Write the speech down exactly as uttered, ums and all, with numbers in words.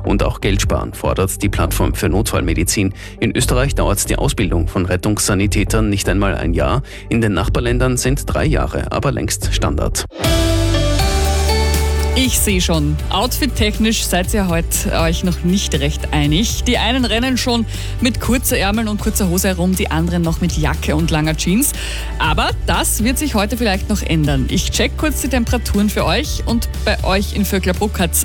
Und auch Geld sparen fordert die Plattform für Notfallmedizin. In Österreich dauert die Ausbildung von Rettungssanitätern nicht einmal ein Jahr. In den Nachbarländern sind drei Jahre aber längst Standard. Ich sehe schon, outfit-technisch seid ihr heute euch noch nicht recht einig. Die einen rennen schon mit kurzer Ärmeln und kurzer Hose herum, die anderen noch mit Jacke und langer Jeans. Aber das wird sich heute vielleicht noch ändern. Ich check kurz die Temperaturen für euch und bei euch in Vöcklerbruck hat's